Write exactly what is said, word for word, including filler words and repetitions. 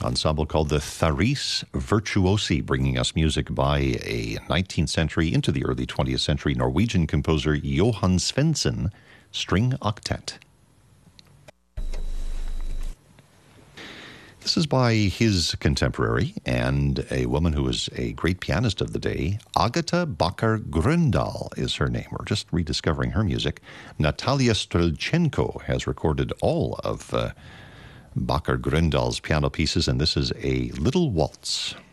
ensemble called the Tharis Virtuosi, bringing us music by a nineteenth century into the early twentieth century Norwegian composer Johan Svendsen string octet. This is by his contemporary and a woman who was a great pianist of the day. Agatha Bakker Grøndahl is her name. We're just rediscovering her music. Natalia Strelchenko has recorded all of uh, Bakker Grøndahl's piano pieces, and this is a little waltz.